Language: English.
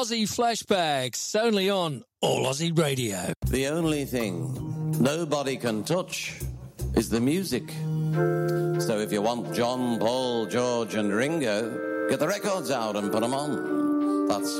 Aussie Flashbacks, only on All Aussie Radio. The only thing nobody can touch is the music. So if you want John, Paul, George and Ringo, get the records out and put them on. That's